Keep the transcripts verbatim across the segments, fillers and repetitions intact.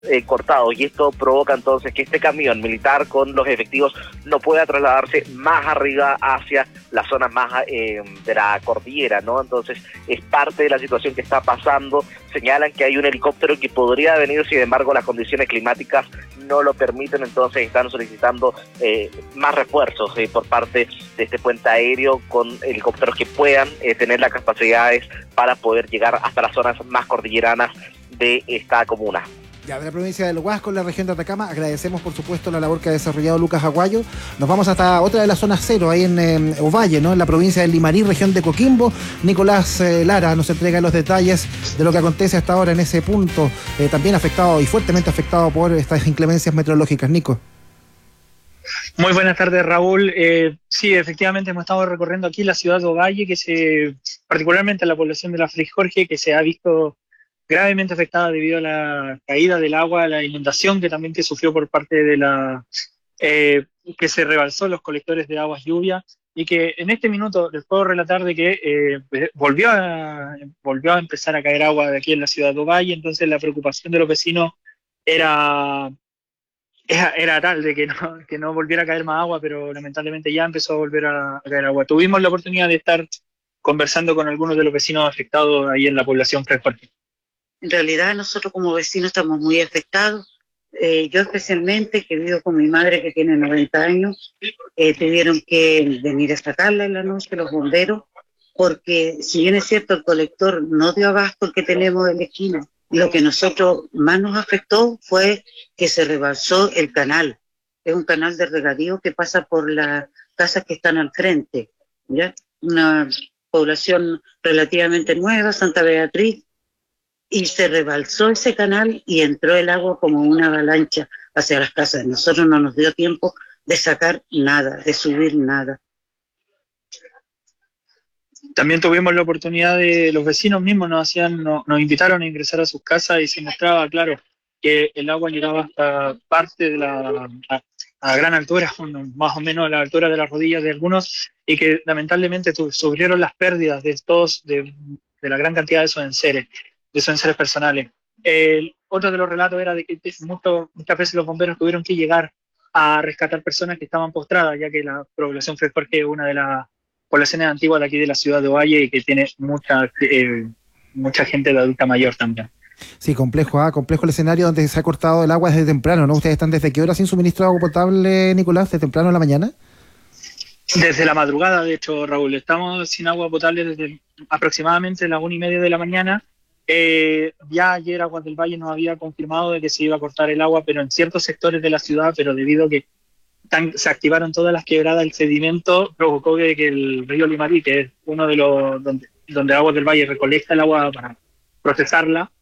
eh, cortados, y esto provoca entonces que este camión militar con los efectivos no pueda trasladarse más arriba hacia la zona más eh, de la cordillera, ¿no? Entonces es parte de la situación que está pasando. Señalan que hay un helicóptero que podría venir, sin embargo las condiciones climáticas no lo permiten, entonces están solicitando eh, más refuerzos eh, por parte de este puente aéreo con helicópteros que puedan eh, tener las capacidades para poder llegar hasta las zonas más cordilleranas de esta comuna. Ya, de la provincia del Huasco, en la región de Atacama, agradecemos por supuesto la labor que ha desarrollado Lucas Aguayo. Nos vamos hasta otra de las zonas cero, ahí en eh, Ovalle, ¿no? En la provincia del Limarí, región de Coquimbo. Nicolás eh, Lara nos entrega los detalles de lo que acontece hasta ahora en ese punto, eh, también afectado y fuertemente afectado por estas inclemencias meteorológicas. Nico. Muy buenas tardes, Raúl. Eh, sí, efectivamente hemos estado recorriendo aquí la ciudad de Ovalle, que se, particularmente la población de la Fray Jorge, que se ha visto gravemente afectada debido a la caída del agua, la inundación que también que sufrió por parte de la eh, que se rebalsó los colectores de aguas lluvia, y que en este minuto les puedo relatar de que eh, volvió a volvió a empezar a caer agua de aquí en la ciudad de Ovalle. Entonces la preocupación de los vecinos era era, era tal de que no, que no volviera a caer más agua, pero lamentablemente ya empezó a volver a, a caer agua. Tuvimos la oportunidad de estar conversando con algunos de los vecinos afectados ahí en la población Fray Jorge. En realidad nosotros como vecinos estamos muy afectados. Eh, yo especialmente, que vivo con mi madre que tiene noventa años, eh, tuvieron que venir a sacarla en la noche los bomberos, porque si bien es cierto el colector no dio abasto el que tenemos en la esquina, lo que nosotros más nos afectó fue que se rebalsó el canal. Es un canal de regadío que pasa por las casas que están al frente, ¿ya? Una población relativamente nueva, Santa Beatriz, y se rebalsó ese canal y entró el agua como una avalancha hacia las casas. Nosotros no nos dio tiempo de sacar nada, de subir nada. También tuvimos la oportunidad de, los vecinos mismos nos hacían, nos, nos invitaron a ingresar a sus casas y se mostraba claro que el agua llegaba hasta parte de la, a, a gran altura, más o menos a la altura de las rodillas de algunos, y que lamentablemente tu, sufrieron las pérdidas de todos, de, de la gran cantidad de esos enseres. de sus enseres personales. Eh, otro de los relatos era de que mucho, muchas veces los bomberos tuvieron que llegar a rescatar personas que estaban postradas, ya que la población Fray Jorge es una de las poblaciones antiguas de aquí de la ciudad de Ovalle y que tiene mucha, eh, mucha gente de adulta mayor también. Sí, complejo, ¿ah? Complejo el escenario donde se ha cortado el agua desde temprano, ¿no? ¿Ustedes están desde qué hora sin suministro de agua potable, Nicolás? ¿De temprano en la mañana? Desde la madrugada, de hecho, Raúl. Estamos sin agua potable desde aproximadamente las una y media de la mañana. Eh, ya ayer Aguas del Valle nos había confirmado de que se iba a cortar el agua, pero en ciertos sectores de la ciudad, pero debido a que tan, se activaron todas las quebradas, el sedimento provocó que, que el río Limarí, que es uno de los donde, donde Aguas del Valle recolecta el agua para procesarla,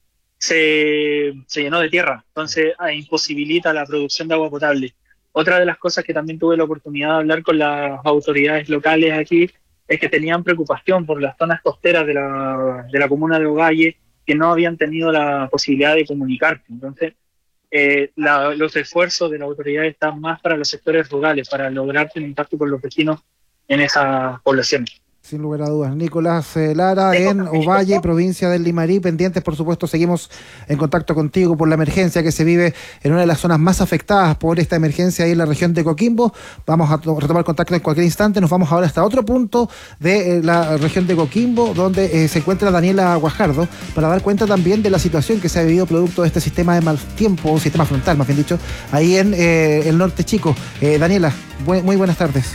se, se llenó de tierra, entonces ah, imposibilita la producción de agua potable. Otra de las cosas que también tuve la oportunidad de hablar con las autoridades locales aquí es que tenían preocupación por las zonas costeras de la, de la comuna de Ovalle, que no habían tenido la posibilidad de comunicarse. Entonces, eh, la, los esfuerzos de la autoridad están más para los sectores rurales, para lograr el impacto con los vecinos en esa población. Sin lugar a dudas. Nicolás eh, Lara, en Ovalle, provincia del Limarí. Pendientes, por supuesto, seguimos en contacto contigo por la emergencia que se vive en una de las zonas más afectadas por esta emergencia ahí en la región de Coquimbo. Vamos a retomar contacto en cualquier instante. Nos vamos ahora hasta otro punto de eh, la región de Coquimbo, donde eh, se encuentra Daniela Guajardo, para dar cuenta también de la situación que se ha vivido producto de este sistema de mal tiempo, o sistema frontal, más bien dicho, ahí en eh, el norte chico. Eh, Daniela, bu- muy buenas tardes.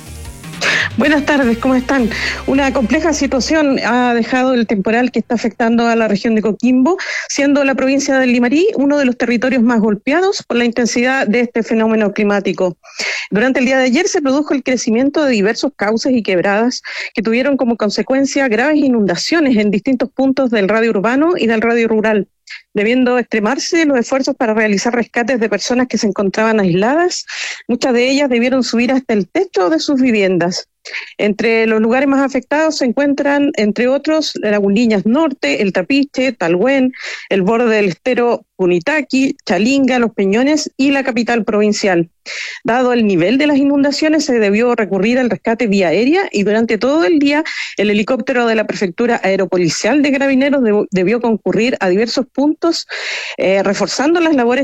Buenas tardes, ¿cómo están? Una compleja situación ha dejado el temporal que está afectando a la región de Coquimbo, siendo la provincia del Limarí uno de los territorios más golpeados por la intensidad de este fenómeno climático. Durante el día de ayer se produjo el crecimiento de diversos cauces y quebradas que tuvieron como consecuencia graves inundaciones en distintos puntos del radio urbano y del radio rural, debiendo extremarse los esfuerzos para realizar rescates de personas que se encontraban aisladas. Muchas de ellas debieron subir hasta el techo de sus viviendas. Entre los lugares más afectados se encuentran, entre otros, Lagunillas Norte, El Trapiche, Talhuén, el borde del estero Punitaqui, Chalinga, Los Peñones y la capital provincial. Dado el nivel de las inundaciones, se debió recurrir al rescate vía aérea y durante todo el día el helicóptero de la Prefectura Aeropolicial de Carabineros debió concurrir a diversos puntos, eh, reforzando las labores